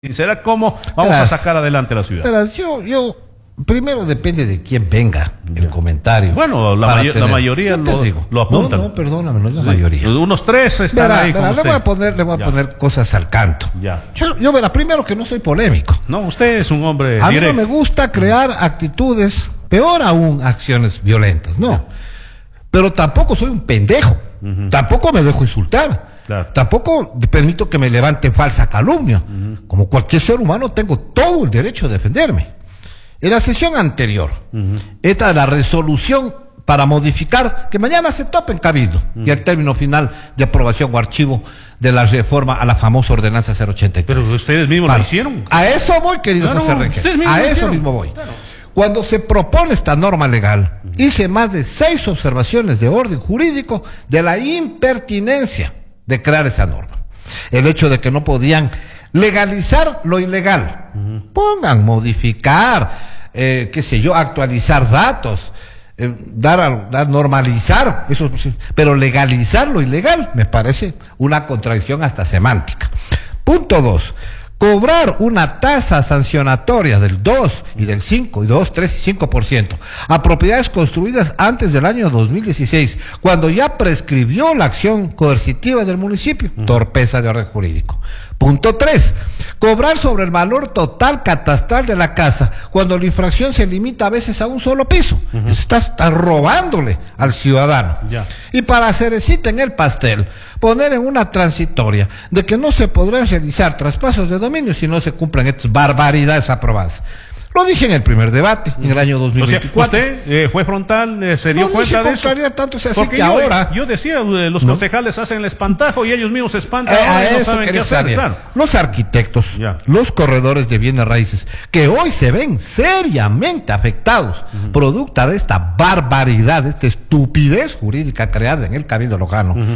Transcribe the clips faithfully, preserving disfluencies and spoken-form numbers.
Será cómo vamos Verás, a sacar adelante la ciudad. Verás, yo, yo, primero depende de quién venga el comentario. Bueno, la, mayo tener, la mayoría lo, digo, lo apuntan. No, no, perdóname, no es la sí, mayoría. Unos tres están verá, ahí verá, con le usted. voy a poner, le voy a Ya. poner cosas al canto. Ya. Yo, yo verá, primero que no soy polémico. No, usted es un hombre A mí directo. no me gusta crear actitudes, peor aún, acciones violentas, no. Ya. Pero tampoco soy un pendejo. Ujú. Tampoco me dejo insultar. Claro. Tampoco permito que me levanten falsa calumnia. Uh-huh. Como cualquier ser humano tengo todo el derecho de defenderme. En la sesión anterior, uh-huh. esta es la resolución para modificar, que mañana se tope en Cabildo, uh-huh. y el término final de aprobación o archivo de la reforma a la famosa ordenanza cero ochenta y tres. Pero ustedes mismos para, lo hicieron. A eso voy, querido claro, José Reque. A eso hicieron. mismo voy. Claro. Cuando se propone esta norma legal, uh-huh. hice más de seis observaciones de orden jurídico de la impertinencia de crear esa norma. El hecho de que no podían legalizar lo ilegal. Uh-huh. Pongan, modificar, eh, qué sé yo, actualizar datos, eh, dar, a, dar normalizar, eso, pero legalizar lo ilegal me parece una contradicción hasta semántica. Punto dos. Cobrar una tasa sancionatoria del dos y del cinco y dos, tres y cinco por ciento a propiedades construidas antes del año dos mil dieciséis, cuando ya prescribió la acción coercitiva del municipio. Uh-huh. Torpeza de orden jurídico. Punto tres. Cobrar sobre el valor total catastral de la casa, cuando la infracción se limita a veces a un solo piso. Uh-huh. Está, está robándole al ciudadano. Ya. Y para cerecita en el pastel, poner en una transitoria de que no se podrán realizar traspasos de dominio si no se cumplen estas barbaridades aprobadas. Lo dije en el primer debate, en el año dos mil veinticuatro. O sea, usted eh, fue frontal, eh, se dio no cuenta de eso. Tanto se hace Porque que yo, ahora... yo decía, eh, los ¿no? concejales hacen el espantajo y ellos mismos se espantan Eh, ahora a y no eso saben qué quería hacer. saber. Claro. Los arquitectos, Ya. los corredores de bienes raíces, que hoy se ven seriamente afectados, uh-huh. producto de esta barbaridad, de esta estupidez jurídica creada en el Cabildo Lojano, uh-huh.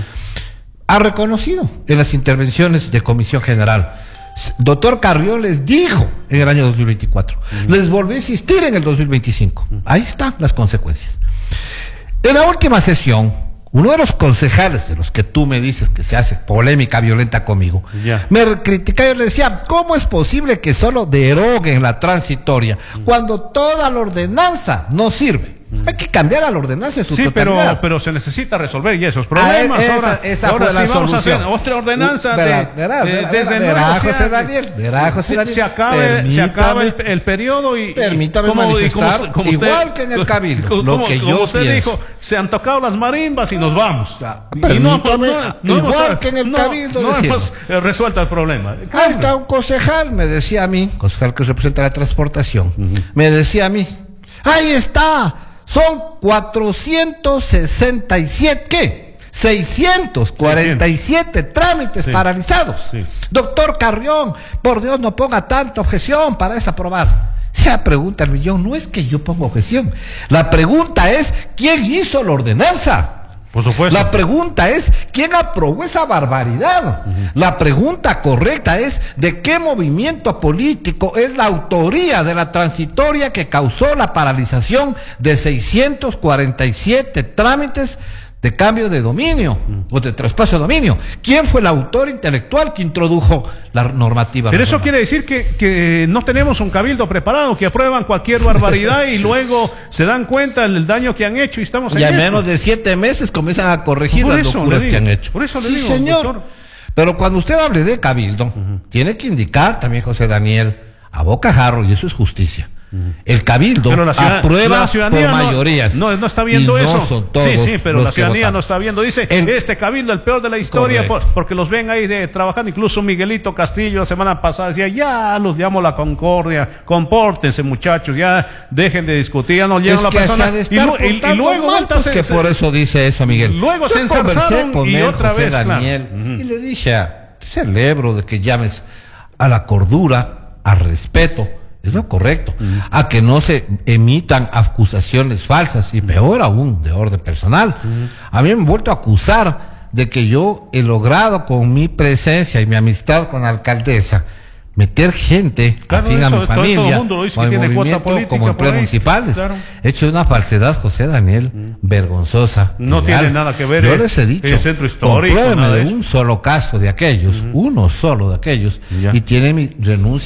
ha reconocido en las intervenciones de Comisión General. Doctor Carrión les dijo en el año dos mil veinticuatro, uh-huh. les volvió a insistir en el dos mil veinticinco. Uh-huh. Ahí están las consecuencias. En la última sesión, uno de los concejales de los que tú me dices que se hace polémica violenta conmigo, yeah. me criticaba y le decía, ¿cómo es posible que solo deroguen la transitoria uh-huh. cuando toda la ordenanza no sirve? Hay que cambiar a la ordenanza en su sí, totalidad. pero, pero se necesita resolver ya esos problemas. Ah, esa, ahora esa ahora fue la sí vamos solución. a hacer otra ordenanza. Verá, de, verá, de, verá, desde verá, nuevo, José o sea, Daniel, verá, José se, Daniel. se acaba, se acaba el, el periodo y... Permítame como, manifestar, y como, como igual usted, que en el Cabildo, como, lo que como yo usted pienso. dijo, se han tocado las marimbas y nos vamos. Ya, y permítame, no, no, no igual hemos, que en el no, Cabildo no decirlo. hemos eh, resuelto el problema. Ahí está un concejal, me decía a mí, concejal que representa la transportación, uh-huh. me decía a mí, ahí está, son cuatrocientos sesenta y siete, ¿qué? seiscientos cuarenta y siete trámites sí. paralizados. Sí. Doctor Carrión, por Dios no ponga tanta objeción para desaprobar. La pregunta al millón no es que yo ponga objeción. La pregunta es, ¿quién hizo la ordenanza? Por supuesto. La pregunta es, ¿quién aprobó esa barbaridad? Uh-huh. La pregunta correcta es, ¿de qué movimiento político es la autoría de la transitoria que causó la paralización de seiscientos cuarenta y siete trámites de cambio de dominio uh-huh. o de traspaso de dominio? ¿Quién fue el autor intelectual que introdujo la normativa? Pero eso quiere decir que, que no tenemos un cabildo preparado, que aprueban cualquier barbaridad y luego se dan cuenta del daño que han hecho y estamos en Y a esto. menos de siete meses comienzan a corregir por las eso, locuras digo, que han hecho. Por eso le sí, digo, señor. doctor. Pero cuando usted hable de cabildo, uh-huh. tiene que indicar también, José Daniel, a bocajarro, y eso es justicia. El cabildo pero la ciudad, aprueba la ciudadanía por no, mayorías. No, no está viendo y eso. No son todos sí, sí, pero la ciudadanía no está viendo. Dice, el, este cabildo el peor de la historia, por, porque los ven ahí de, trabajando. Incluso Miguelito Castillo la semana pasada decía, ya los llamo la concordia, compórtense muchachos, ya dejen de discutir, ya no llegan la persona. Y, y, y luego mal, pues, se, que se, por eso dice eso, Miguel. Luego Yo se ensarzaron con y él, otra José vez, Daniel, claro. Y le dije, celebro de que llames a la cordura, al respeto. Es lo correcto, uh-huh. a que no se emitan acusaciones falsas y peor aún de orden personal. Uh-huh. A mí me han vuelto a acusar de que yo he logrado con mi presencia y mi amistad con la alcaldesa meter gente claro, afín eso, a mi todo, familia, todo el mundo lo dice, o que al tiene movimiento, cuota política como empleados municipales. Claro. He hecho una falsedad, José Daniel, mm. vergonzosa. No ilegal. tiene nada que ver. Yo el, les he dicho, el centro histórico. compruébeme Nada de de un solo caso de aquellos, uh-huh. uno solo de aquellos, ya. y tiene mi renuncia.